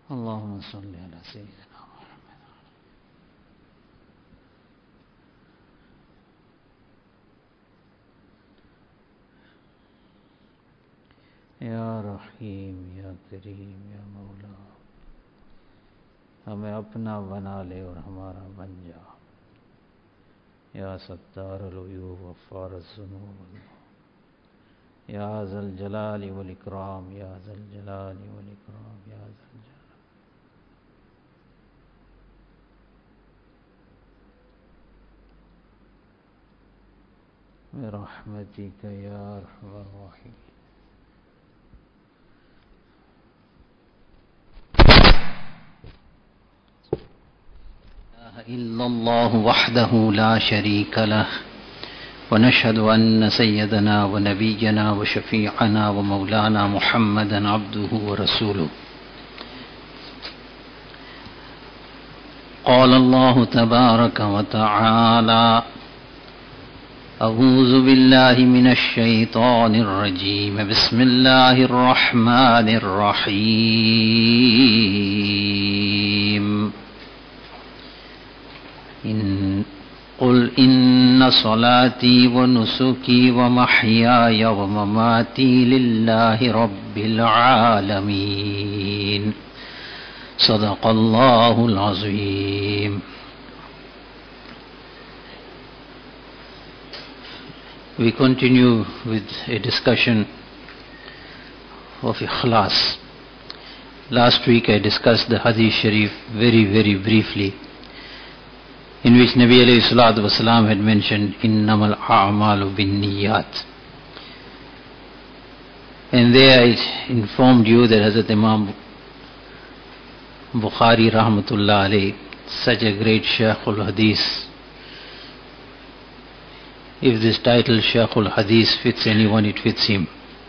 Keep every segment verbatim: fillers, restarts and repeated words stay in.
اللهم صل على سيدنا محمد. या रहीम या करीम या मौला, हमें अपना बना ले और हमारा बन जा। या सत्तार अल-उयूब गफ्फार अज़-ज़ुनूब, या ज़ल जलाली वल इकराम, या ज़ल जलाली वल इकराम, या ज़ल जलाली। बिरहमतिक या अरहमर राहिमीन। इल्लल्लाहु वहदहु ला शरीक लह व नशहदु अन्न सय्यदना व नबिय्यना व शफीअना व मौलाना मुहम्मदन अब्दुहु व रसूलुहु। क़ाल अल्लाहु तबारक व तआला अऊज़ु बिल्लाहि मिनश शैतानिर रजीम, बिस्मिल्लाहिर रहमानिर रहीम। इन कुल इन्न सलाती व नुसुकी व महयाय व ममाती लिल्लाहि रब्बिल आलमीन। सदक़ल्लाहुल अज़ीम। We continue with a discussion of Ikhlas. Last week I discussed the Hadith Sharif very very briefly, in which Nabi alayhi salatu wasalam had mentioned innamal a'malu bin niyat. And there I informed you that Hazrat Imam Bukhari rahmatullah alayhi, such a great Shaykhul Hadith, if this title Shaykhul Hadith fits anyone, it fits him.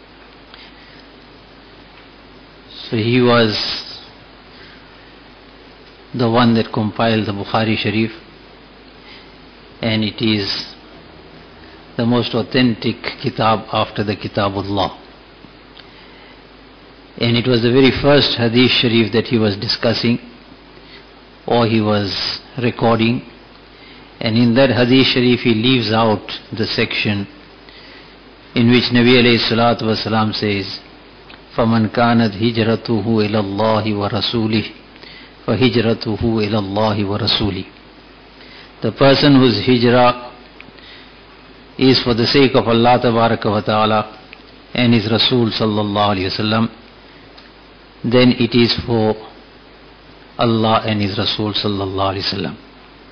So he was the one that compiled the Bukhari Sharif, and it is the most authentic kitab after the Kitabullah. And it was the very first Hadith Sharif that he was discussing or he was recording. And in that Hadith Sharif he leaves out the section in which Nabi alayhi salatu wasalam says, فَمَنْ كَانَتْ هِجْرَتُهُ إِلَى اللَّهِ وَرَسُولِهِ فَهِجْرَتُهُ إِلَى اللَّهِ وَرَسُولِهِ. The person whose hijrah is for the sake of Allah tabaraka wa ta'ala and His Rasul sallallahu alayhi wa sallam, then it is for Allah and His Rasul sallallahu alayhi wa sallam.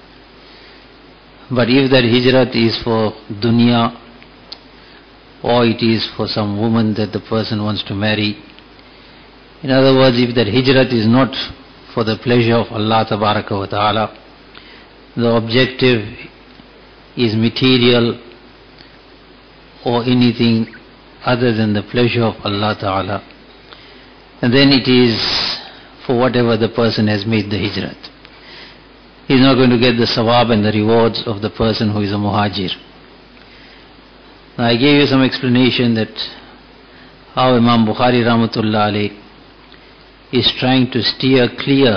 But if that hijrat is for dunya, or it is for some woman that the person wants to marry, in other words, if that hijrat is not for the pleasure of Allah tabaraka wa ta'ala, the objective is material or anything other than the pleasure of Allah ta'ala, and then it is for whatever the person has made the hijrat. He is not going to get the sawab and the rewards of the person who is a muhajir. Now I gave you some explanation that how Imam Bukhari rahmatullah alayh is trying to steer clear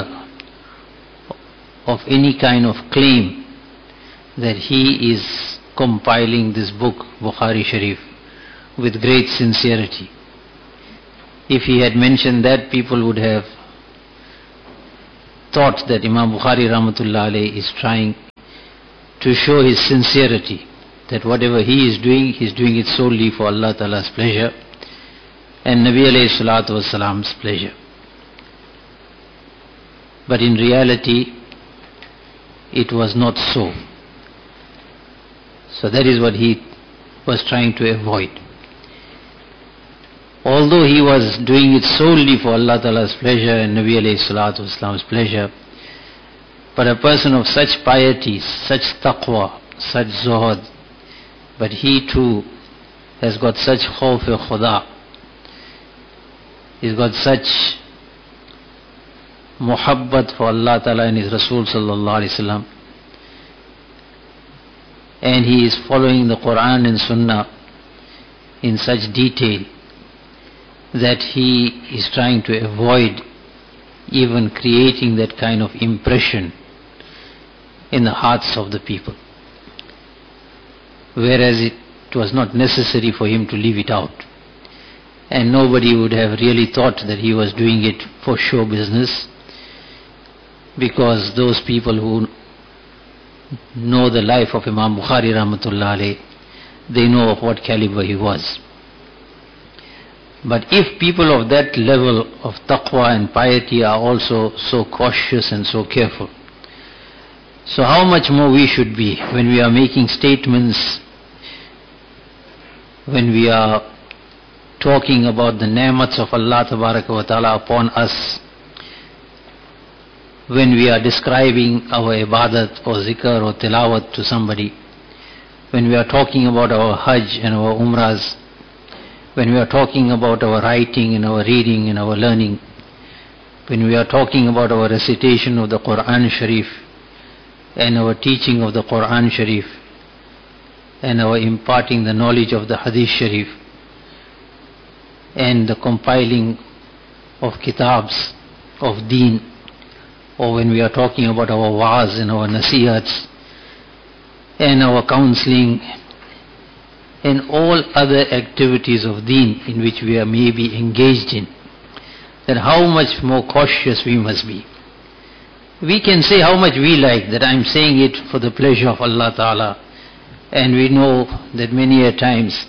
of any kind of claim that he is compiling this book Bukhari Sharif with great sincerity. If he had mentioned that, people would have thought that Imam Bukhari rahmatullah alayh is trying to show his sincerity, that whatever he is doing, he is doing it solely for Allah Ta'ala's pleasure and Nabi alayhi salatu wasalam's pleasure. But in reality, it was not so. So that is what he was trying to avoid. Although he was doing it solely for Allah Ta'ala's pleasure and Nabi alayhi salatu wasalam's pleasure, but a person of such piety, such taqwa, such zuhud, but he too has got such khawf-e-khuda, he's got such muhabbat for Allah Ta'ala and His Rasul sallallahu alayhi wasallam, and he is following the Quran and Sunnah in such detail that he is trying to avoid even creating that kind of impression in the hearts of the people. Whereas it was not necessary for him to leave it out. And nobody would have really thought that he was doing it for show business, because those people who know the life of Imam Bukhari rahmatullah alayh, they know of what caliber he was. But if people of that level of taqwa and piety are also so cautious and so careful, so how much more we should be when we are making statements, when we are talking about the ni'mats of Allah tabaraka wa ta'ala upon us, when we are describing our ibadat or zikr or tilawat to somebody, when we are talking about our hajj and our umrahs, when we are talking about our writing and our reading and our learning, when we are talking about our recitation of the Quran Sharif and our teaching of the Quran Sharif and our imparting the knowledge of the Hadith Sharif and the compiling of kitabs of deen, or when we are talking about our wa'az and our nasihats and our counseling and all other activities of deen in which we are maybe engaged in, then how much more cautious we must be. We can say how much we like that I'm saying it for the pleasure of Allah Ta'ala, and we know that many a times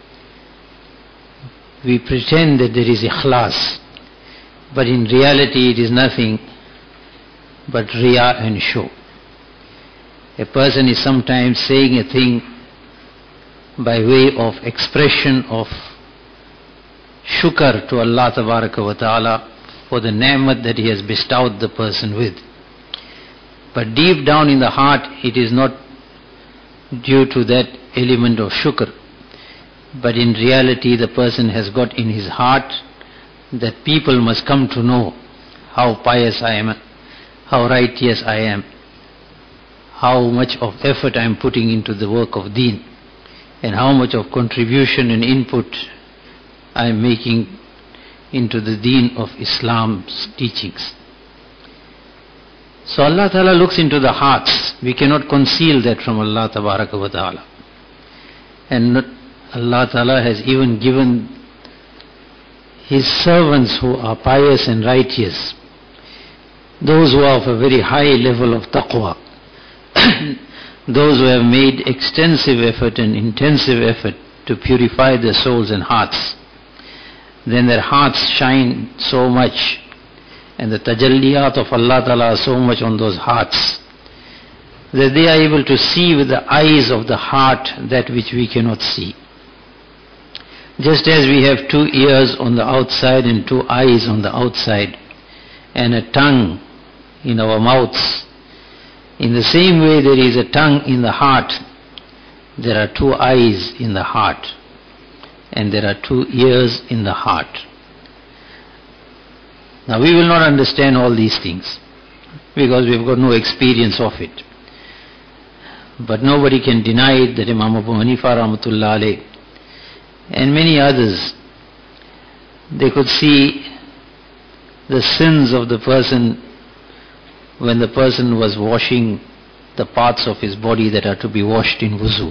we pretend that there is ikhlas, but in reality it is nothing but riya and show. A person is sometimes saying a thing by way of expression of shukr to Allah tabaraka wa ta'ala for the ni'mat that He has bestowed the person with. But deep down in the heart it is not due to that element of shukr, but in reality the person has got in his heart that people must come to know how pious I am, how righteous I am, how much of effort I am putting into the work of deen, and how much of contribution and input I am making into the deen of Islam's teachings. So Allah Ta'ala looks into the hearts. We cannot conceal that from Allah Tabaraka wa Ta'ala. And Allah Ta'ala has even given His servants who are pious and righteous, those who are of a very high level of taqwa, those who have made extensive effort and intensive effort to purify their souls and hearts, then their hearts shine so much, and the tajalliyat of Allah Ta'ala are so much on those hearts, that they are able to see with the eyes of the heart that which we cannot see. Just as we have two ears on the outside and two eyes on the outside, and a tongue in our mouths, in the same way there is a tongue in the heart, there are two eyes in the heart, and there are two ears in the heart. Now we will not understand all these things because we've got no experience of it. But nobody can deny it that Imam Abu Hanifa rahmatullah alayh and many others, they could see the sins of the person when the person was washing the parts of his body that are to be washed in wuzu.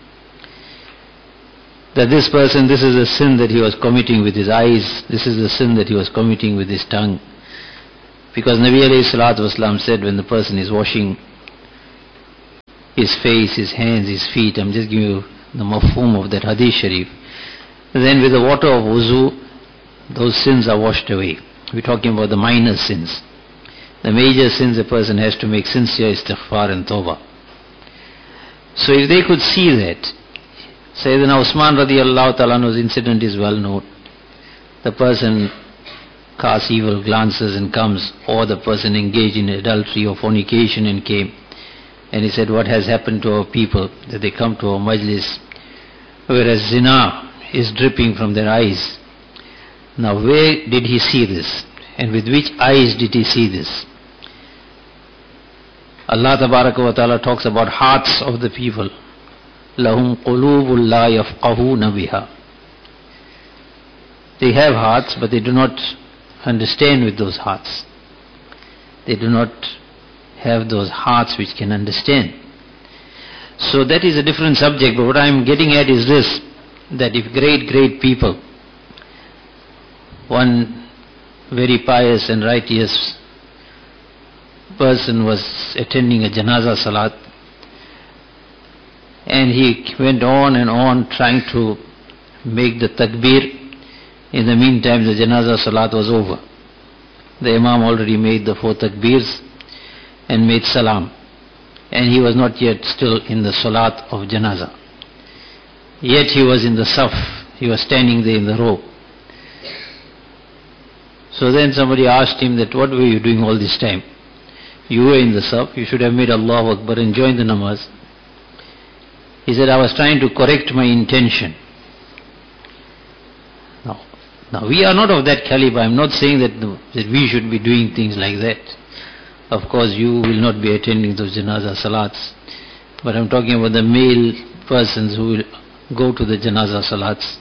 That this person, this is a sin that he was committing with his eyes, this is the sin that he was committing with his tongue. Because Nabi alayhi salatu wasalam said, when the person is washing his face, his hands, his feet, I'm just giving you the mafhum of that hadith sharif, then with the water of wuzu, those sins are washed away. We're talking about the minor sins. The major sins a person has to make sincere istighfar and tawbah. So if they could see that, Sayyidina Usman radiallahu ta'ala anhu's incident is well known. The person casts evil glances and comes, or the person engaged in adultery or fornication and came. And he said, what has happened to our people, that they come to our majlis, whereas zina is dripping from their eyes. Now where did he see this? And with which eyes did he see this? Allah Tabaraka wa Ta'ala talks about hearts of the people. لَهُمْ قُلُوبٌ لَا يَفْقَهُونَ بِهَا. They have hearts, but they do not understand with those hearts. They do not have those hearts which can understand. So that is a different subject, but what I am getting at is this, that if great, great people, one very pious and righteous person was attending a janaza salat, and he went on and on trying to make the takbir. In the meantime, the janaza salat was over. The imam already made the four takbirs and made salam, and he was not yet still in the salat of janaza. Yet he was in the saf, he was standing there in the row. So then somebody asked him that, what were you doing all this time? You were in the saf, you should have made Allahu Akbar and joined the namaz. He said, I was trying to correct my intention. Now, now we are not of that caliber. I am not saying that, that we should be doing things like that. Of course, you will not be attending those janaza salats. But I am talking about the male persons who will go to the janaza salats.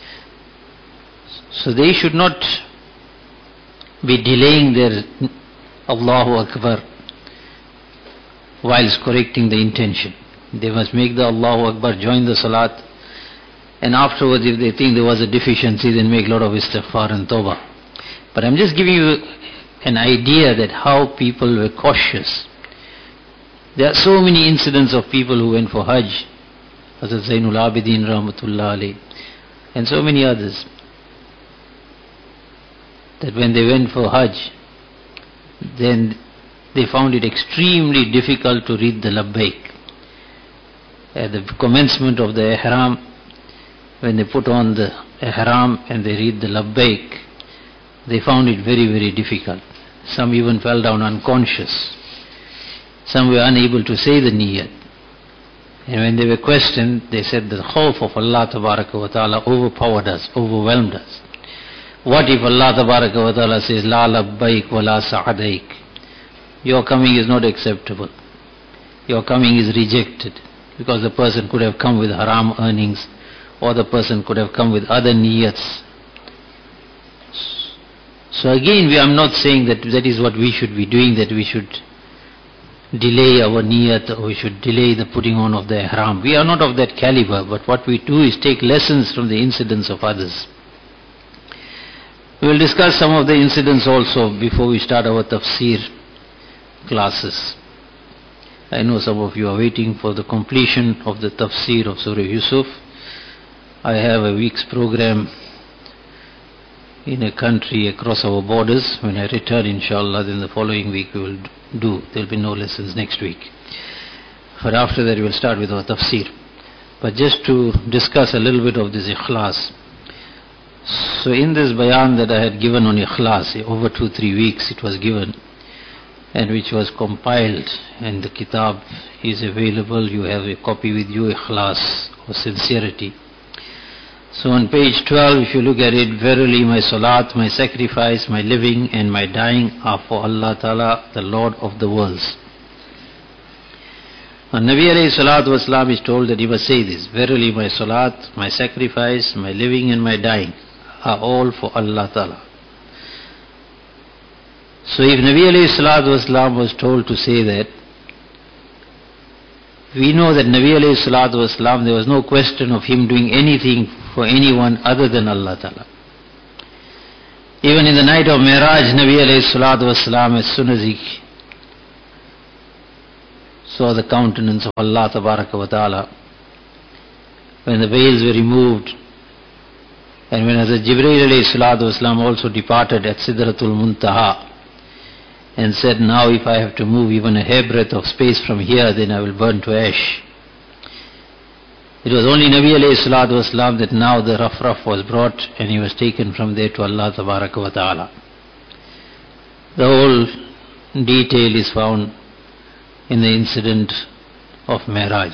So they should not be delaying their Allahu Akbar whilst correcting the intention. They must make the Allahu Akbar, join the salat, and afterwards if they think there was a deficiency, then make a lot of istighfar and tawbah. But I'm just giving you an idea that how people were cautious. There are so many incidents of people who went for Hajj, Hazrat Zainul Abidin Rahmatullah alayh, and so many others, that when they went for Hajj, then they found it extremely difficult to read the Labbaik. At the commencement of the Ihram, when they put on the Ihram and they read the Labbaik, they found it very, very difficult. Some even fell down unconscious. Some were unable to say the Niyat. And when they were questioned, they said the khawf of Allah Tabaraka wa Ta'ala overpowered us, overwhelmed us. What if Allah Tabaraka wa Ta'ala says, La labbaik wa la sa'adaik? Your coming is not acceptable. Your coming is rejected. Because the person could have come with haram earnings, or the person could have come with other niyats. So again, we, I'm not saying that that is what we should be doing, that we should delay our niyat, or we should delay the putting on of the ihram. We are not of that caliber, but what we do is take lessons from the incidents of others. We will discuss some of the incidents also before we start our tafsir classes. I know some of you are waiting for the completion of the tafsir of Surah Yusuf. I have a week's program in a country across our borders. When I return, inshallah, then the following week we will do. There will be no lessons next week. But after that we will start with our tafsir. But just to discuss a little bit of this ikhlas. So in this bayan that I had given on ikhlas, over two, three weeks it was given, and which was compiled, and the kitab is available. You have a copy with you, ikhlas, or sincerity. So on page twelve, if you look at it, verily my salat, my sacrifice, my living and my dying are for Allah Ta'ala, the Lord of the worlds. And Nabi alayhi salatu wasalam is told that he must say this, verily my salat, my sacrifice, my living and my dying are all for Allah Ta'ala. So if Nabi alayhi salatu wasalam was told to say that, we know that Nabi alayhi salatu wasalam, there was no question of him doing anything for anyone other than Allah Ta'ala. Even in the night of Miraj, Nabi alayhi salatu wasalam, as soon as he saw the countenance of Allah Tabaraka wa Ta'ala, when the veils were removed, and when Hazrat Jibreel alayhi salatu wasalam also departed at Sidratul Muntaha, and said, now if I have to move even a hairbreadth of space from here, then I will burn to ash. It was only Nabi alayhi salatu wasalam that now the rough rough was brought, and he was taken from there to Allah Tabaraka wa Ta'ala. The whole detail is found in the incident of Mi'raj.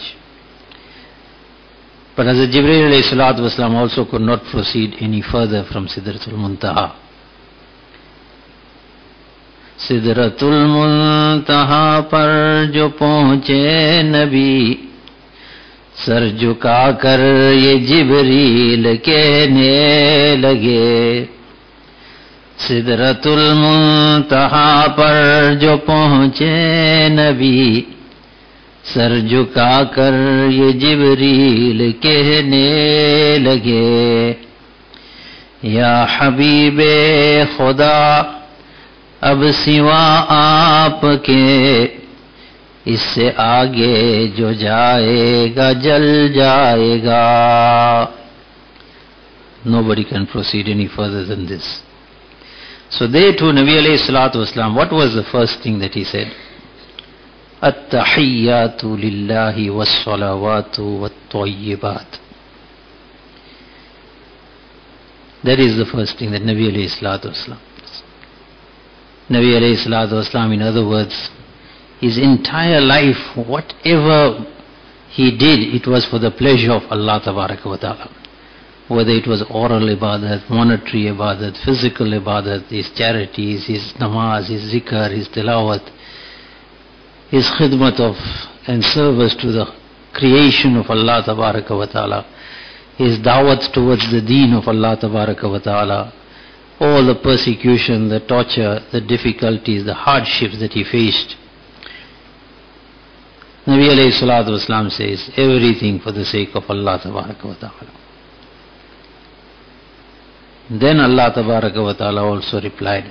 But Hazrat Jibreel alayhi salatu wasalam also could not proceed any further from Sidratul Muntaha. सिदरतुल मुंतहा पर जो पहुँचे नबी, sir झुका कर ये जिब्रील कहने लगे, सिदरतुल मुंतहा पर जो पहुँचे नबी, सर झुका कर ये जिब्रील कहने लगे, या हबीबे खुदा अब सिवा आपके इससे आगे जो जाएगा जल जाएगा. Nobody can proceed any further than this. So they too, Nabi alayhi salatu wasalam, what was the first thing that he said? At-tahiyyatu lillahi was-salawatu wat-tayyibat. That is the first thing that Nabi alayhi salatu wasalam. Nabi alayhi salatu wasalam, in other words, his entire life, whatever he did, it was for the pleasure of Allah tabaraka wa ta'ala. Whether it was oral ibadat, monetary ibadat, physical ibadat, his charities, his namaz, his zikr, his tilawat, his khidmat of and service to the creation of Allah tabaraka wa ta'ala, his da'wat towards the deen of Allah tabaraka wa ta'ala, all the persecution, the torture, the difficulties, the hardships that he faced. Nabi alayhi salatu wasalam says, everything for the sake of Allah tabaraka wa ta'ala. Then Allah tabaraka wa ta'ala also replied,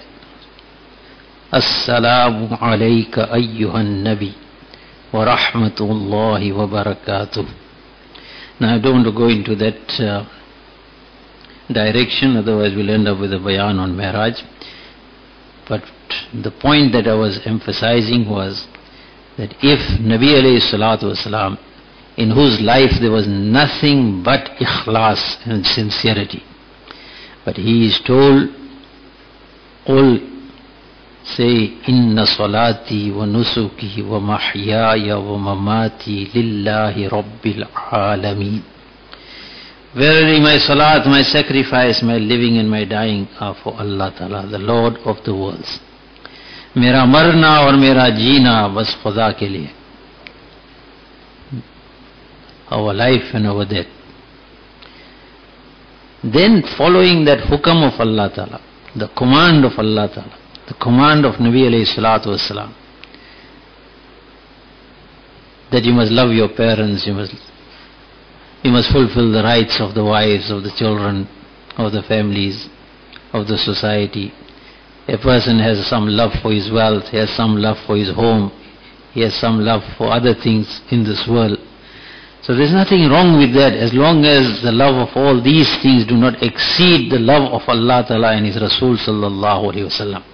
Assalamu alayka ayyuhan nabi wa rahmatullahi wa barakatuh. Now I don't want to go into that uh, direction, otherwise we'll end up with a bayan on Mi'raj. But the point that I was emphasizing was that if Nabi alayhi salatu wasalam, in whose life there was nothing but ikhlas and sincerity, but he is told, all say, Inna salati wa nusuki wa mahyaya wa mamati lillahi rabbil alameen. Verily my salat, my sacrifice, my living and my dying are for Allah Ta'ala, the Lord of the worlds. Mera marna aur mera jeena bas Khuda ke liye. Our life and our death. Then following that hukam of Allah Ta'ala, the command of Allah Ta'ala, the command of Nabi alayhi salatu wasalam, that you must love your parents, you must, you must fulfill the rights of the wives, of the children, of the families, of the society. A person has some love for his wealth, he has some love for his home, he has some love for other things in this world. So there's nothing wrong with that, as long as the love of all these things do not exceed the love of Allah Ta'ala and His Rasul Sallallahu Alaihi Wasallam.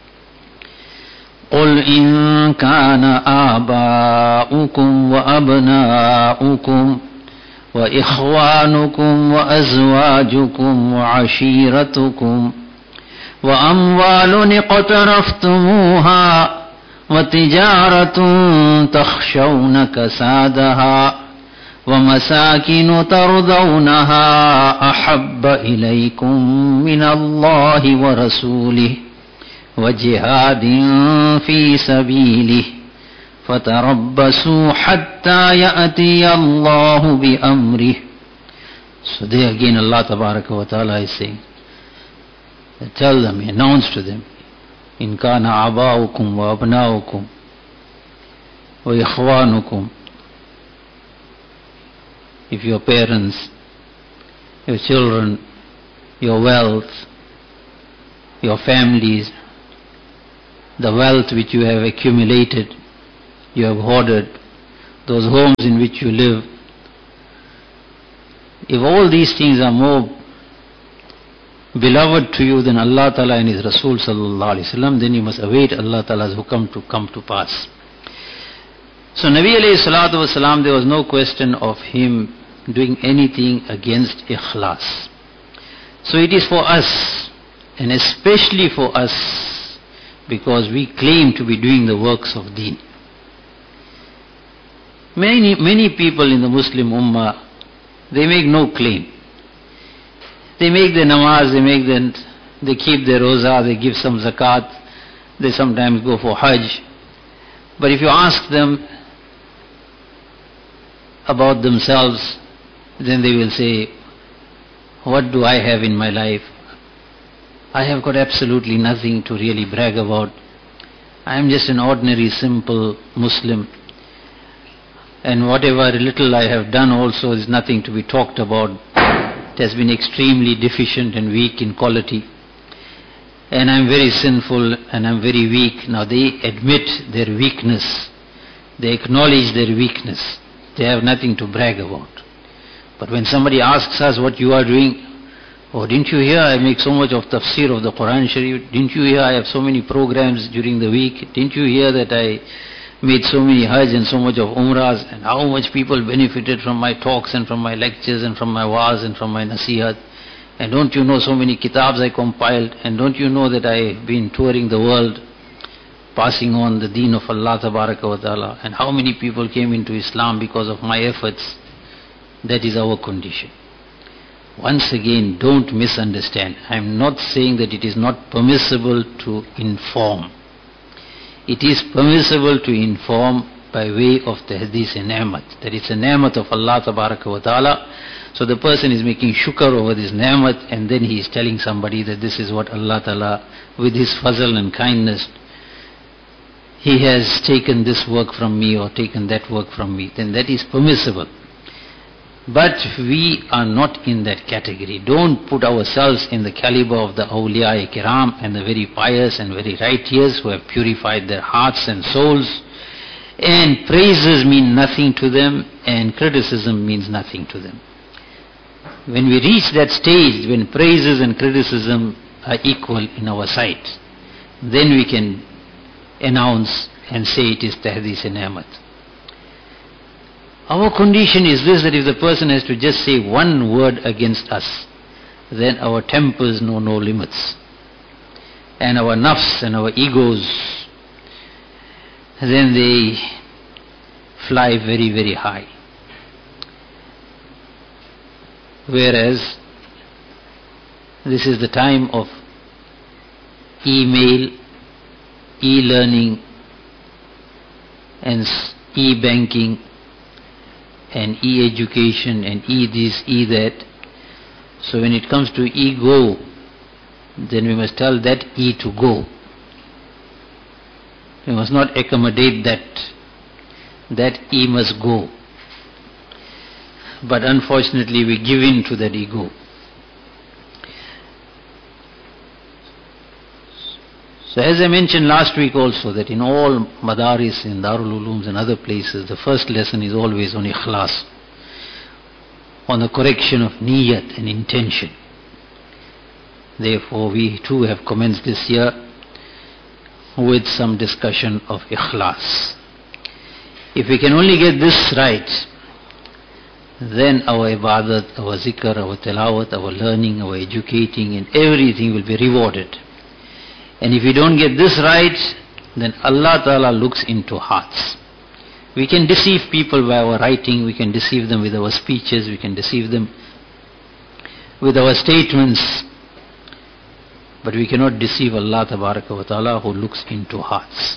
قُلْ إِن كَانَ آبَاؤُكُمْ وَأَبْنَاؤُكُمْ وَإِخْوَانُكُمْ وَأَزْوَاجُكُمْ وَعَشِيرَتُكُمْ وَأَمْوَالٌ اقْتَرَفْتُمُوهَا وَتِجَارَةٌ تَخْشَوْنَ كَسَادَهَا وَمَسَاكِنُ تَرْضَوْنَهَا أَحَبَّ إِلَيْكُمْ مِنَ اللَّهِ وَرَسُولِهِ وَجِهَادٍ فِي سَبِيلِهِ فَتَرَبَّصُوا حَتَّى يَأْتِيَ اللَّهُ بِأَمْرِهِ. So there again Allah Tabaraka wa Ta'ala is saying, tell them, announce to them, إِن كَانَ آبَاؤُكُمْ وَأَبْنَاؤُكُمْ وَإِخْوَانُكُمْ. If your parents, your children, your wealth, your families, the wealth which you have accumulated, you have hoarded, those homes in which you live, if all these things are more beloved to you than Allah Ta'ala and His Rasul Sallallahu Alaihi Wasallam, then you must await Allah Ta'ala's hukam to come to pass. So Nabi alayhi salatu wasalam, there was no question of him doing anything against ikhlas. So it is for us, and especially for us, because we claim to be doing the works of deen. Many, many people in the Muslim Ummah, they make no claim. They make their namaz, they make their, they keep their roza, they give some zakat, they sometimes go for hajj. But if you ask them about themselves, then they will say, what do I have in my life? I have got absolutely nothing to really brag about. I am just an ordinary, simple Muslim. And whatever little I have done also is nothing to be talked about. It has been extremely deficient and weak in quality. And I am very sinful and I am very weak. Now they admit their weakness. They acknowledge their weakness. They have nothing to brag about. But when somebody asks us what you are doing, oh, didn't you hear I make so much of tafsir of the Quran Sharif? Didn't you hear I have so many programs during the week? Didn't you hear that I made so many Hajj and so much of Umrahs, and how much people benefited from my talks and from my lectures and from my wa'az and from my nasihat? And don't you know so many kitabs I compiled? And don't you know that I have been touring the world, passing on the deen of Allah Tabaraka wa Ta'ala? And how many people came into Islam because of my efforts? That is our condition. Once again, don't misunderstand. I am not saying that it is not permissible to inform. It is permissible to inform by way of the hadith and ni'mat. That it's a ni'mat of Allah Tabaraka wa Ta'ala. So the person is making shukr over this ni'mat, and then he is telling somebody that this is what Allah Ta'ala, with His fazl and kindness, He has taken this work from me or taken that work from me. Then that is permissible. But we are not in that category. Don't put ourselves in the caliber of the awliya kiram and the very pious and very righteous who have purified their hearts and souls. And praises mean nothing to them, and criticism means nothing to them. When we reach that stage, when praises and criticism are equal in our sight, then we can announce and say it is tahdith and ni'mat. Our condition is this, that if the person has to just say one word against us, then our tempers know no limits. And our nafs and our egos, then they fly very, very high. Whereas, this is the time of email, e-learning, and e-banking, and e-education, and e-this, e-that. So when it comes to ego, then we must tell that e to go. We must not accommodate that. That e must go. But unfortunately we give in to that ego. So as I mentioned last week also, that in all madaris, in Darul Ulooms and other places, the first lesson is always on ikhlas, on the correction of niyat and intention. Therefore we too have commenced this year with some discussion of ikhlas. If we can only get this right, then our ibadat, our zikr, our tilawat, our learning, our educating, and everything will be rewarded. And if we don't get this right, then Allah Ta'ala looks into hearts. We can deceive people by our writing, we can deceive them with our speeches, we can deceive them with our statements, but we cannot deceive Allah Tabaraka wa Ta'ala who looks into hearts.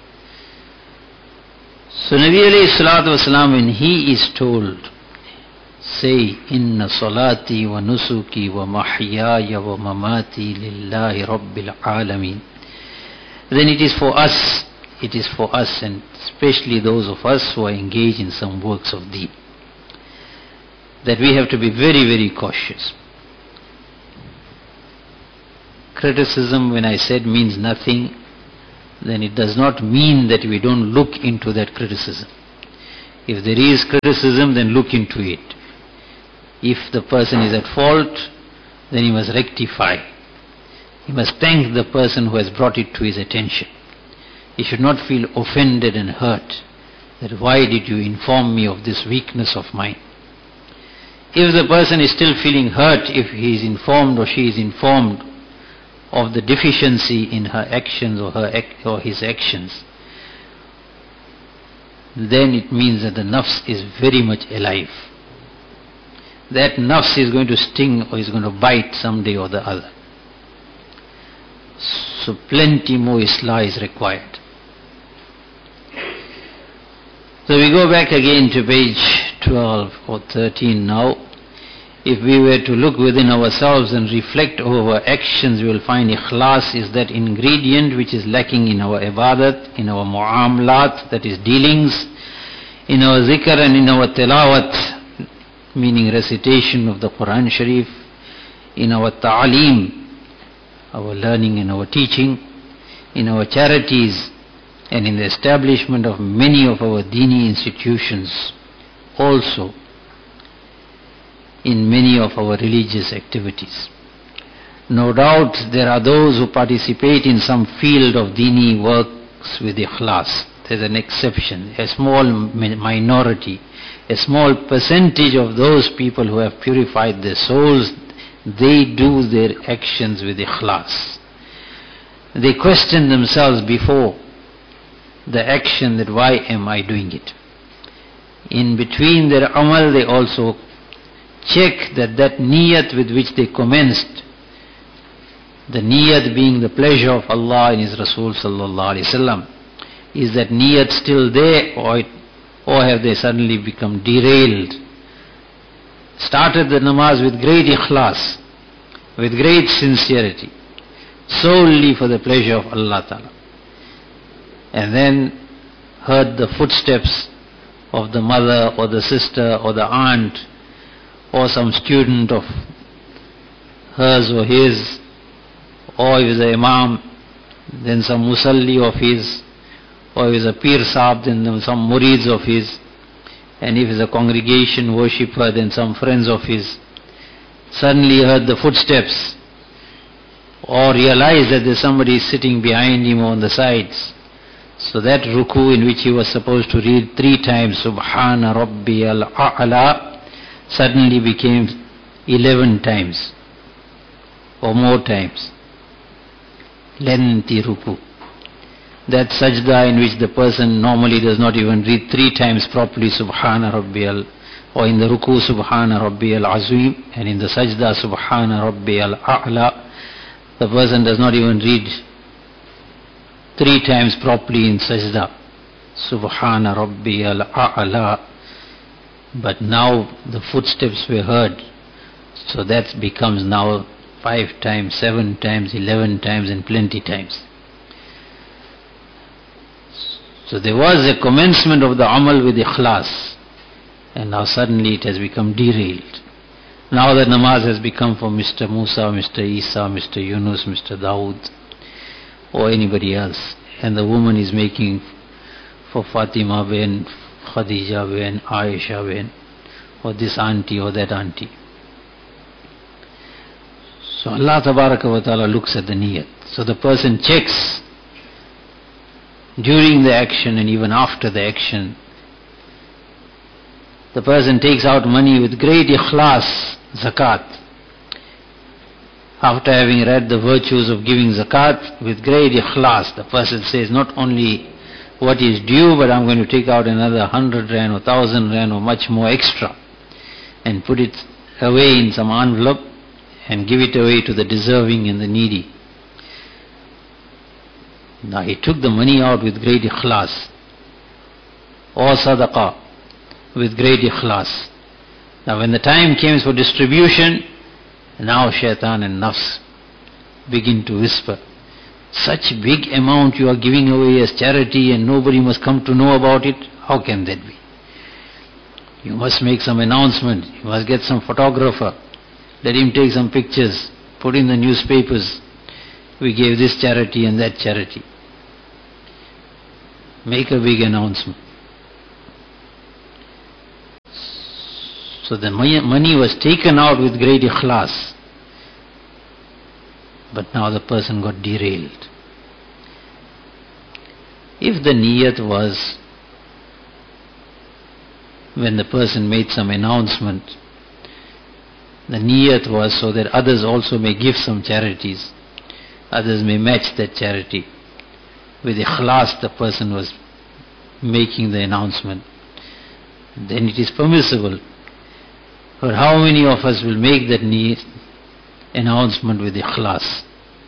So Nabi alayhi salatu wasalam, when he is told, say, inna salati wa nusuki wa mahyaya wa mamati lillahi rabbil alameen, then it is for us, it is for us, and especially those of us who are engaged in some works of deen, that we have to be very, very cautious. Criticism, when I said means nothing, then it does not mean that we don't look into that criticism. If there is criticism, then look into it. If the person is at fault, then he must rectify. He must thank the person who has brought it to his attention. He should not feel offended and hurt, that why did you inform me of this weakness of mine? If the person is still feeling hurt, if he is informed or she is informed of the deficiency in her actions or her ac- or his actions, then it means that the nafs is very much alive. That nafs is going to sting or is going to bite someday or the other. So plenty more islah is required. So we go back again to page twelve or thirteen now. if we were to look within ourselves and reflect over our actions, we will find ikhlas is that ingredient which is lacking in our ibadat, in our mu'amalat, that is dealings, in our zikr and in our tilawat, meaning recitation of the Quran Sharif, in our ta'aleem, our learning and our teaching, in our charities, and in the establishment of many of our dini institutions, also in many of our religious activities. No doubt there are those who participate in some field of dini works with ikhlas. There's an exception, a small minority, a small percentage of those people who have purified their souls. They do their actions with ikhlas. They question themselves before the action that why am I doing it. In between their amal they also check that that niyat with which they commenced, the niyat being the pleasure of Allah and His Rasul sallallahu alaihi wasallam, is that niyat still there, or, it, or have they suddenly become derailed? Started the namaz with great ikhlas, with great sincerity, solely for the pleasure of Allah Ta'ala, and then heard the footsteps of the mother or the sister or the aunt or some student of hers or his, or if he is an imam, then some musalli of his, or if he is a pir sahib, then some murids of his, and if he is a congregation worshipper, then some friends of his. Suddenly heard the footsteps, or realized that there is somebody sitting behind him on the sides. So that ruku in which he was supposed to read three times Subhana Rabbiyal A'la suddenly became eleven times or more times. Lengthy ruku. That sajda in which the person normally does not even read three times properly Subhana Rabbiyal, or in the ruku Subhana Rabbiyal Azim, and in the sajda Subhana Rabbiyal A'la, the person does not even read three times properly in sajda Subhana Rabbiyal A'la. But now the footsteps were heard, so that becomes now five times, seven times, eleven times, and plenty times. So there was a commencement of the amal with ikhlas, and now suddenly it has become derailed. Now the namaz has become for Mister Musa, Mister Isa, Mister Yunus, Mister Dawood, or anybody else, and the woman is making for Fatima bin, Khadija bin, Aisha bin, or this auntie or that auntie. So Allah Tabaraka wa Ta'ala looks at the niyat. So the person checks during the action and even after the action. The person takes out money with great ikhlas, zakat. After having read the virtues of giving zakat, with great ikhlas, the person says, not only what is due, but I'm going to take out another hundred rand or thousand rand or much more extra and put it away in some envelope and give it away to the deserving and the needy. Now he took the money out with great ikhlas, or sadaqah with great ikhlas. Now when the time came for distribution, now shaitan and nafs begin to whisper, such big amount you are giving away as charity and nobody must come to know about it. How can that be? You must make some announcement. You must get some photographer. Let him take some pictures. Put in the newspapers. We gave this charity and that charity. Make a big announcement. So the money was taken out with great ikhlas. But now the person got derailed. If the niyat was, when the person made some announcement, the niyat was so that others also may give some charities, others may match that charity. With ikhlas the person was making the announcement, then it is permissible. But how many of us will make that niyat announcement with ikhlas?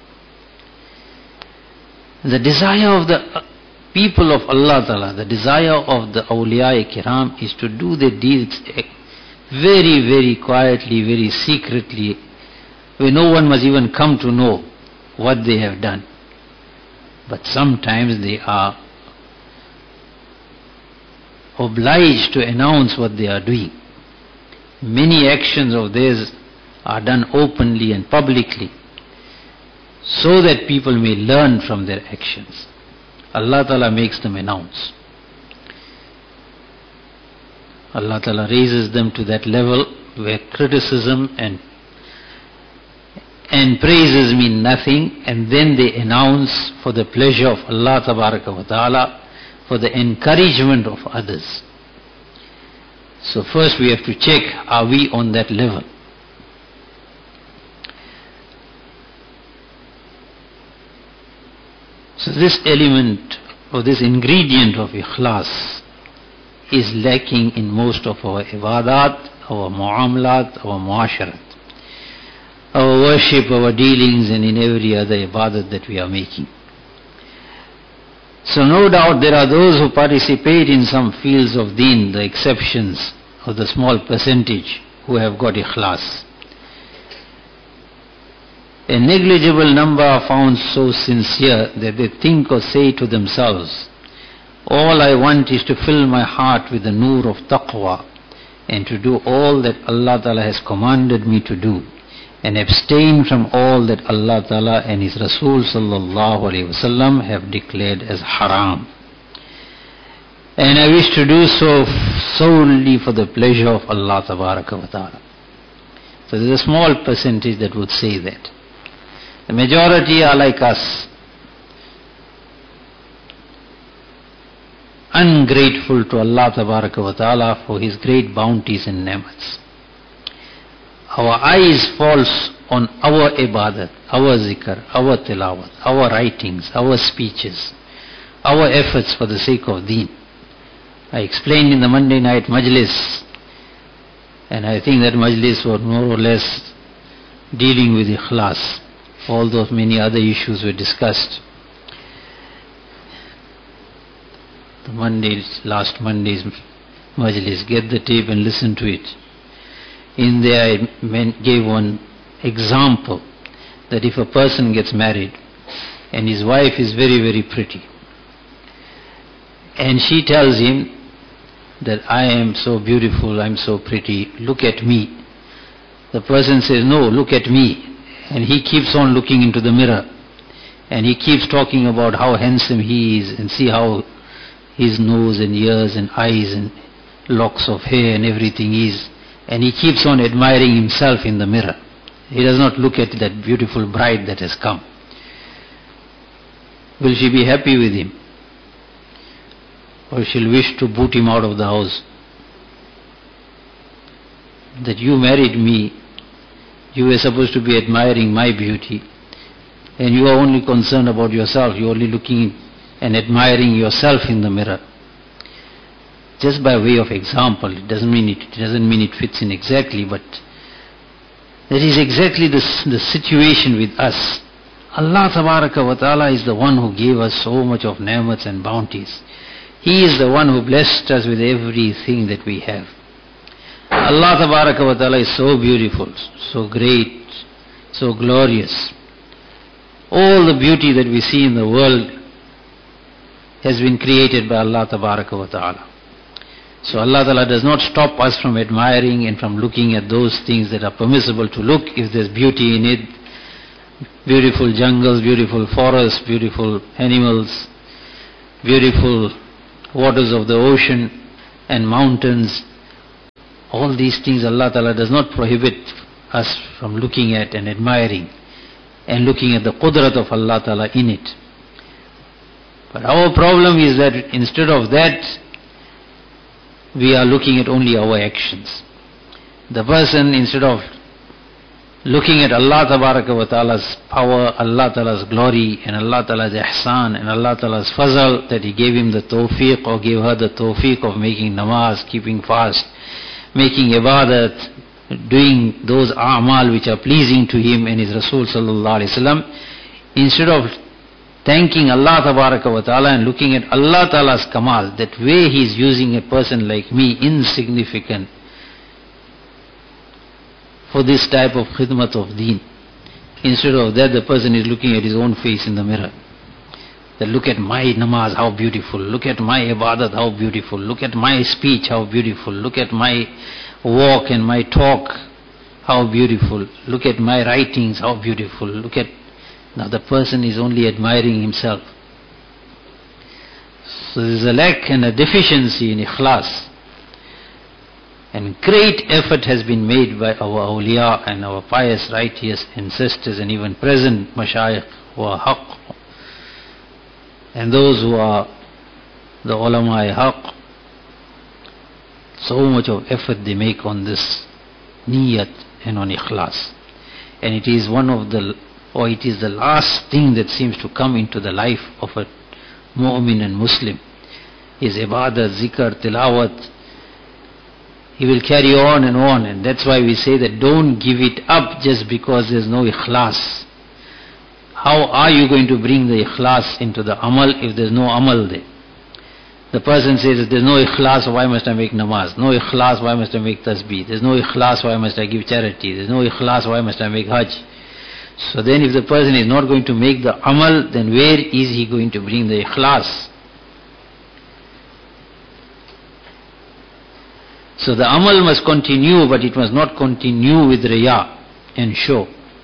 The desire of the people of Allah Ta'ala, the desire of the awliya kiram is to do their deeds very, very quietly, very secretly, where no one must even come to know what they have done. But sometimes they are obliged to announce what they are doing. Many actions of theirs are done openly and publicly, so that people may learn from their actions. Allah Ta'ala makes them announce. Allah Ta'ala raises them to that level where criticism and and praises mean nothing, and then they announce for the pleasure of Allah Tabaraka wa Ta'ala, for the encouragement of others. So first we have to check, are we on that level? So this element or this ingredient of ikhlas is lacking in most of our ibadat, our muamalat, our muasharat, our worship, our dealings, and in every other ibadat that we are making. So no doubt there are those who participate in some fields of deen, the exceptions of the small percentage who have got ikhlas. A negligible number are found so sincere that they think or say to themselves, all I want is to fill my heart with the nur of taqwa and to do all that Allah Ta'ala has commanded me to do, and abstain from all that Allah Ta'ala and His Rasul Sallallahu Alaihi Wasallam have declared as haram. And I wish to do so solely for the pleasure of Allah Tabaraka wa Ta'ala. So there's a small percentage that would say that. The majority are like us, ungrateful to Allah Tabaraka wa Ta'ala for His great bounties and ni'mats. Our eyes falls on our ibadat, our zikr, our tilawat, our writings, our speeches, our efforts for the sake of deen. I explained in the Monday night majlis, and I think that majlis was more or less dealing with ikhlas. All those many other issues were discussed. The Monday's, last Monday's majlis, get the tape and listen to it. In there I gave one example that if a person gets married and his wife is very, very pretty, and she tells him that I am so beautiful, I am so pretty, look at me. The person says, no, look at me. And he keeps on looking into the mirror, and he keeps talking about how handsome he is, and see how his nose and ears and eyes and locks of hair and everything is, and he keeps on admiring himself in the mirror. He does not look at that beautiful bride that has come. Will she be happy with him? Or she'll wish to boot him out of the house? That you married me, you were supposed to be admiring my beauty, and you are only concerned about yourself. You are only looking and admiring yourself in the mirror. Just by way of example, it doesn't mean it, it doesn't mean it fits in exactly, but that is exactly the, the situation with us. Allah Tabaraka wa Ta'ala is the one who gave us so much of ni'mats and bounties. He is the one who blessed us with everything that we have. Allah Tabaraka wa Ta'ala is so beautiful, so great, so glorious. All the beauty that we see in the world has been created by Allah Tabaraka wa Ta'ala. So Allah Ta'ala does not stop us from admiring and from looking at those things that are permissible to look if there's beauty in it. Beautiful jungles, beautiful forests, beautiful animals, beautiful waters of the ocean and mountains. All these things Allah Ta'ala does not prohibit us from looking at and admiring and looking at the qudrat of Allah Ta'ala in it. But our problem is that instead of that, we are looking at only our actions. The person, instead of looking at Allah Tabaraka wa Ta'ala's power, Allah Ta'ala's glory, and Allah Ta'ala's ihsan, and Allah Ta'ala's fazal, that He gave him the tawfiq or gave her the tawfiq of making namaz, keeping fast, making ibadat, doing those a'mal which are pleasing to Him and His Rasul Sallallahu Alaihi Wasallam, instead of thanking Allah Tabaraka wa Ta'ala and looking at Allah Ta'ala's kamal, that way He is using a person like me, insignificant, for this type of khidmat of deen. Instead of that, the person is looking at his own face in the mirror. That look at my namaz, how beautiful. Look at my ibadat, how beautiful. Look at my speech, how beautiful. Look at my walk and my talk, how beautiful. Look at my writings, how beautiful. Look at... Now the person is only admiring himself. So there is a lack and a deficiency in ikhlas. And great effort has been made by our awliya and our pious righteous ancestors and even present mashayikh who are haqq. And those who are the ulama haqq. So much of effort they make on this niyat and on ikhlas. And it is one of the, or it is the last thing that seems to come into the life of a mu'min and Muslim. Is ibadah, zikr, tilawat. He will carry on and on, and that's why we say that don't give it up just because there's no ikhlas. How are you going to bring the ikhlas into the amal if there's no amal there? The person says, if there's no ikhlas, why must I make namaz? No ikhlas, why must I make tasbih? There's no ikhlas, why must I give charity? There's no ikhlas, why must I make hajj? So then if the person is not going to make the amal, then where is he going to bring the ikhlas? So the amal must continue, but it must not continue with riya and show.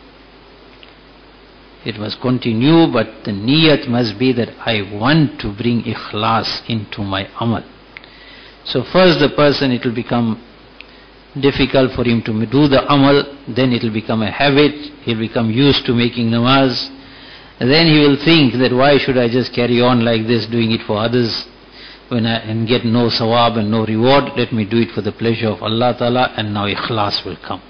It must continue, but the niyat must be that I want to bring ikhlas into my amal. So first the person, it will become difficult for him to do the amal, then it will become a habit, he will become used to making namaz, and then he will think that why should I just carry on like this, doing it for others, when I and get no sawab and no reward. Let me do it for the pleasure of Allah Ta'ala, and now ikhlas will come.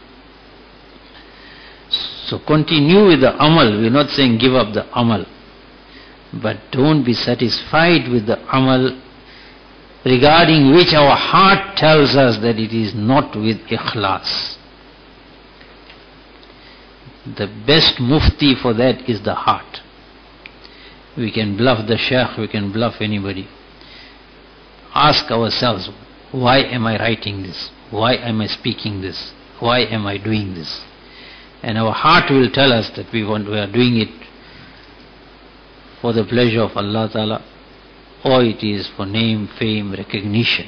So continue with the amal. We are not saying give up the amal, but don't be satisfied with the amal regarding which our heart tells us that it is not with ikhlas. The best mufti for that is the heart. We can bluff the sheikh, we can bluff anybody. Ask ourselves, why am I writing this? Why am I speaking this? Why am I doing this? And our heart will tell us that we want, we are doing it for the pleasure of Allah Ta'ala, or it is for name, fame, recognition.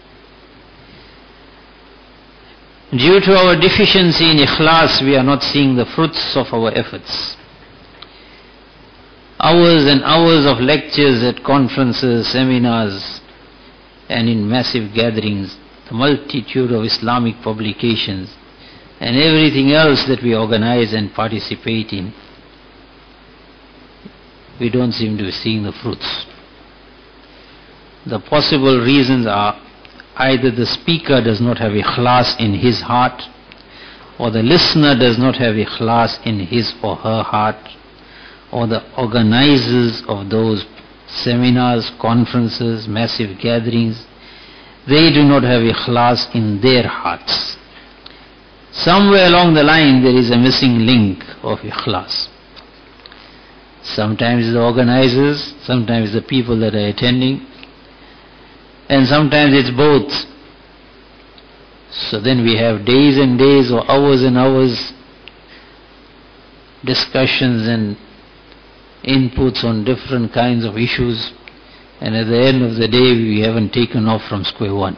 Due to our deficiency in ikhlas, we are not seeing the fruits of our efforts. Hours and hours of lectures at conferences, seminars, and in massive gatherings, the multitude of Islamic publications, and everything else that we organize and participate in, we don't seem to be seeing the fruits. The possible reasons are either the speaker does not have ikhlas in his heart, or the listener does not have ikhlas in his or her heart, or the organizers of those seminars, conferences, massive gatherings, they do not have ikhlas in their hearts. Somewhere along the line there is a missing link of ikhlas. Sometimes the organizers, sometimes the people that are attending, and sometimes it's both. So then we have days and days or hours and hours discussions and inputs on different kinds of issues, and at the end of the day we haven't taken off from square one.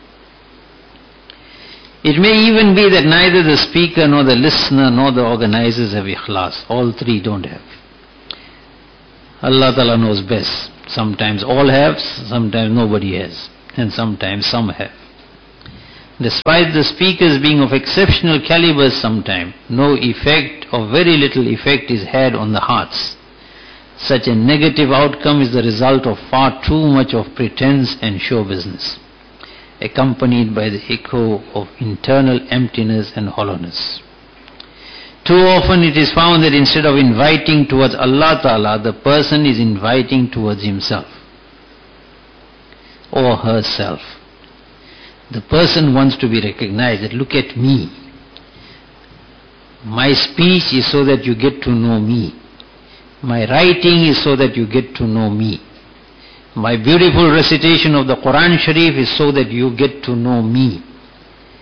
It may even be that neither the speaker nor the listener nor the organizers have ikhlas. All three don't have. Allah Ta'ala knows best. Sometimes all have, sometimes nobody has, and sometimes some have. Despite the speakers being of exceptional caliber sometimes, no effect or very little effect is had on the hearts. Such a negative outcome is the result of far too much of pretense and show business, accompanied by the echo of internal emptiness and hollowness. Too often it is found that instead of inviting towards Allah Ta'ala, the person is inviting towards himself or herself. The person wants to be recognized, that look at me. My speech is so that you get to know me. My writing is so that you get to know me. My beautiful recitation of the Quran Sharif is so that you get to know me.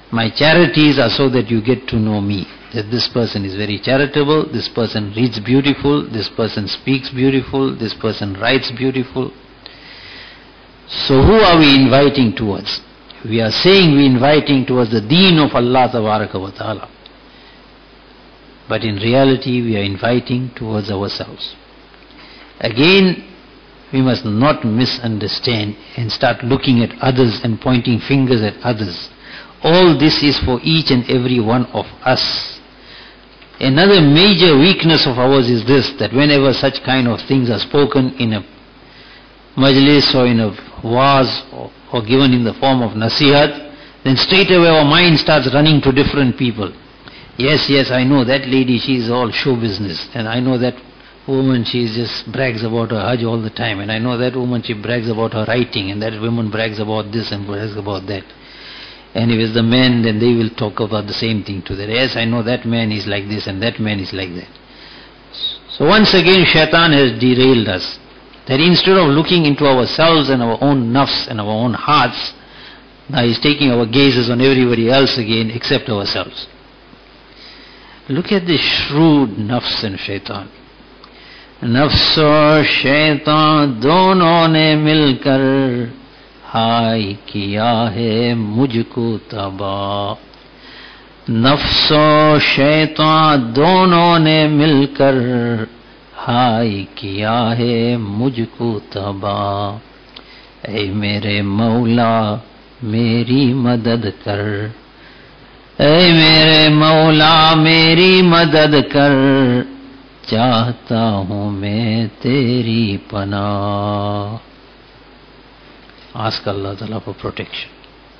My charities are so that you get to know me. That this person is very charitable, this person reads beautiful, this person speaks beautiful, this person writes beautiful. So who are we inviting towards? We are saying we are inviting towards the deen of Allah Tabaraka wa Ta'ala. But in reality we are inviting towards ourselves. Again, we must not misunderstand and start looking at others and pointing fingers at others. All this is for each and every one of us. Another major weakness of ours is this, that whenever such kind of things are spoken in a majlis or in a waz or, or given in the form of nasihat, then straight away our mind starts running to different people. Yes, yes, I know that lady, she is all show business, and I know that woman, she just brags about her hajj all the time, and I know that woman, she brags about her writing, and that woman brags about this and brags about that. And if it's the men, then they will talk about the same thing to them. Yes, I know that man is like this and that man is like that. So once again shaitan has derailed us. That instead of looking into ourselves and our own nafs and our own hearts, now he's taking our gazes on everybody else again except ourselves. Look at this shrewd nafs and shaitan. Nafs aur shaitan donon ne milkar हाय किया है मुझको तबाह. नफ्स और शैतान दोनों ने मिलकर हाय किया है मुझको तबाह. ऐ मेरे मौला मेरी मदद कर, ऐ मेरे मौला मेरी मदद कर, चाहता हूँ मैं तेरी पनाह. Ask Allah Ta'ala for protection.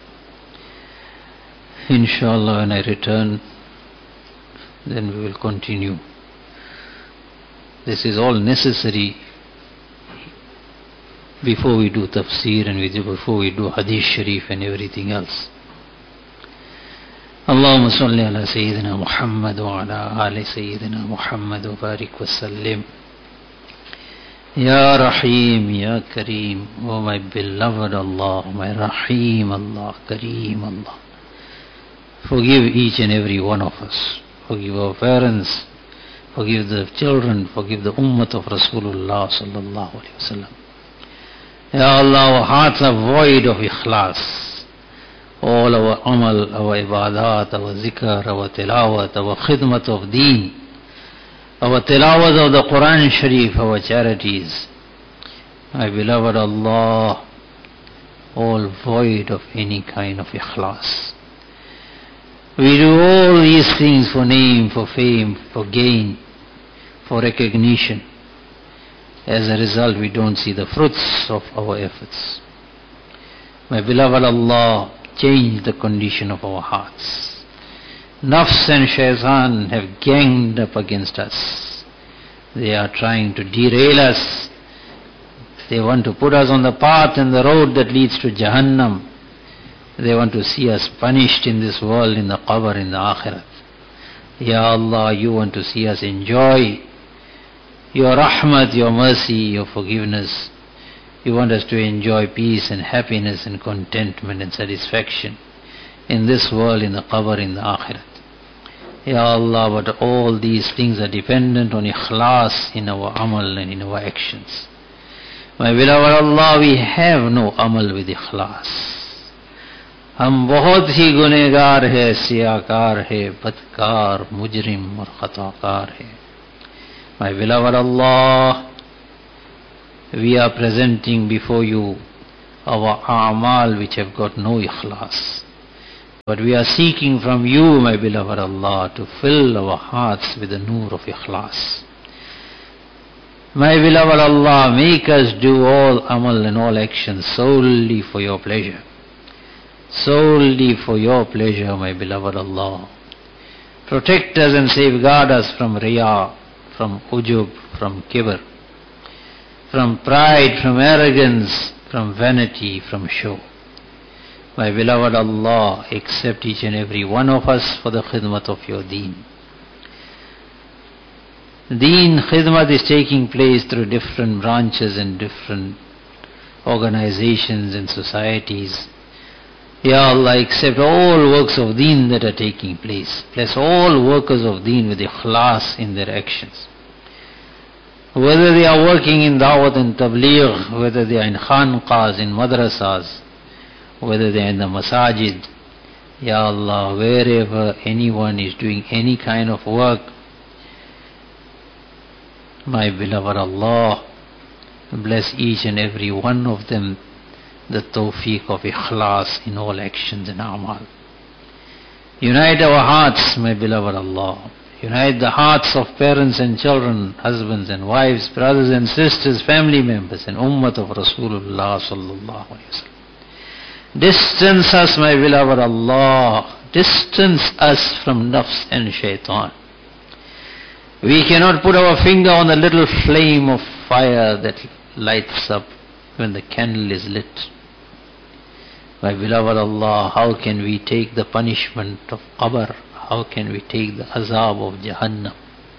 Inshallah, when I return, then we will continue. This is all necessary before we do tafsir and before we do hadith sharif and everything else. Allahumma salli ala Sayyidina Muhammad wa ala ali Sayyidina Muhammad wa barik wa sallim. Ya Rahim, Ya Kareem, oh my beloved Allah, my Rahim Allah, Kareem Allah. Forgive each and every one of us. Forgive our parents, forgive the children, forgive the ummah of Rasulullah sallallahu alaihi wasallam. Ya Allah, our hearts are void of ikhlas. All our amal, our ibadat, our zikr, our tilawat, our khidmat of deen, our tilawat of the Quran Sharif, our charities, my beloved Allah, all void of any kind of ikhlas. We do all these things for name, for fame, for gain, for recognition. As a result, we don't see the fruits of our efforts. My beloved Allah, change the condition of our hearts. Nafs and shaitan have ganged up against us. They are trying to derail us. They want to put us on the path and the road that leads to Jahannam. They want to see us punished in this world, in the qabr, in the akhirat. Ya Allah, you want to see us enjoy your rahmat, your mercy, your forgiveness. You want us to enjoy peace and happiness and contentment and satisfaction in this world, in the qabr, in the akhirat. Ya Allah, but all these things are dependent on ikhlas in our amal and in our actions. My beloved Allah, we have no amal with ikhlas. हम बहुत ही गुनहगार है, सियाकार है, बदकार, मुजरिम और खताकार है. My beloved Allah, we are presenting before you our a'mal which have got no ikhlas. But we are seeking from you, my beloved Allah, to fill our hearts with the nur of ikhlas. My beloved Allah, make us do all amal and all actions solely for your pleasure. Solely for your pleasure, my beloved Allah. Protect us and safeguard us from riya, from ujub, from kibr, from pride, from arrogance, from vanity, from show. My beloved Allah, accept each and every one of us for the khidmat of your deen. Deen khidmat is taking place through different branches and different organizations and societies. Ya Allah, accept all works of deen that are taking place. Bless all workers of deen with ikhlas in their actions. Whether they are working in da'wat and tabligh, whether they are in khanqahs, in madrasas, whether they are in the masajid, Ya Allah, wherever anyone is doing any kind of work, my beloved Allah, bless each and every one of them the tawfiq of ikhlas in all actions and a'mal. Unite our hearts, my beloved Allah. Unite the hearts of parents and children, husbands and wives, brothers and sisters, family members, and ummat of Rasulullah sallallahu alayhi wa sallam. Distance us, my beloved Allah. Distance us from nafs and shaitan. We cannot put our finger on the little flame of fire that lights up when the candle is lit. My beloved Allah, how can we take the punishment of qabr? How can we take the azab of Jahannam?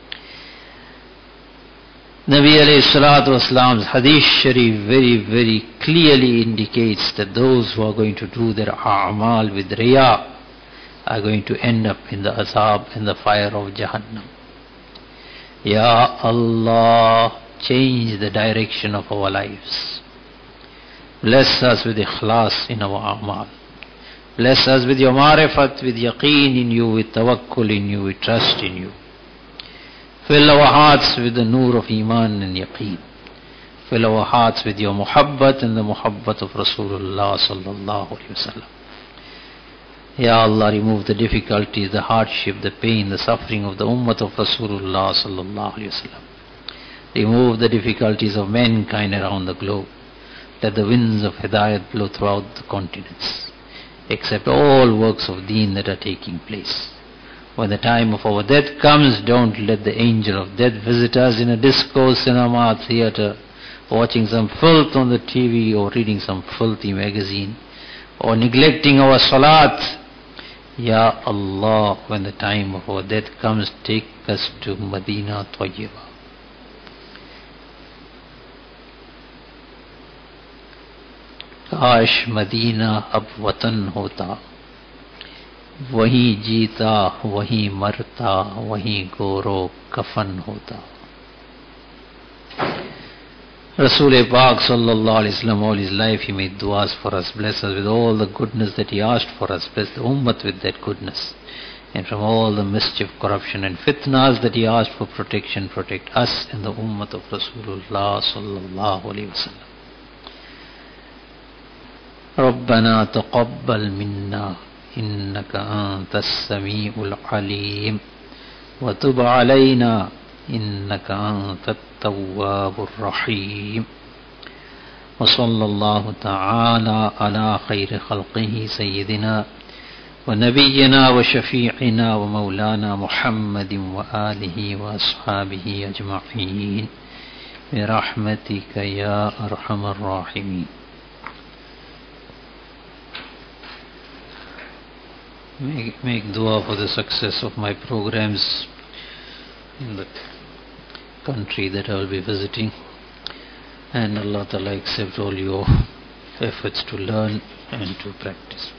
Nabi alayhi salatu wasalam's hadith sharif very, very clearly indicates that those who are going to do their a'mal with riya are going to end up in the azab and the fire of Jahannam. Ya Allah, change the direction of our lives. Bless us with ikhlas in our a'mal. Bless us with your marifat, with yaqeen in you, with tawakkul in you, with trust in you. Fill our hearts with the nur of iman and yaqeen. Fill our hearts with your muhabbat and the muhabbat of Rasulullah sallallahu alayhi wa sallam. Ya Allah, remove the difficulties, the hardship, the pain, the suffering of the ummat of Rasulullah sallallahu alayhi wa sallam. Remove the difficulties of mankind around the globe. Let the winds of hidayat blow throughout the continents. Accept all works of deen that are taking place. When the time of our death comes, don't let the angel of death visit us in a disco, cinema, theatre, watching some filth on the T V or reading some filthy magazine or neglecting our salat. Ya Allah, when the time of our death comes, take us to Madina Tayyibah. काश Medina अब वतन होता, वहीं जीता वहीं मरता, वहीं गोरो कफन होता. Rasul Pak sallallahu alayhi wa sallam, all his life he made du'as for us. Bless us with all the goodness that he asked for us. Bless the ummat with that goodness. And from all the mischief, corruption and fitnas that he asked for protection, protect us and the ummat of Rasulullah sallallahu alayhi wa sallam. ربنا تقبل منا إنك أنت السميع العليم وتب علينا إنك أنت التواب الرحيم وصلى الله تعالى على خير خلقه سيدنا ونبينا وشفيعنا ومولانا محمد وآله وأصحابه أجمعين برحمتك يا أرحم الراحمين. Make, make dua for the success of my programs in the country that I will be visiting, and Allah Ta'ala accept all your efforts to learn and to practice.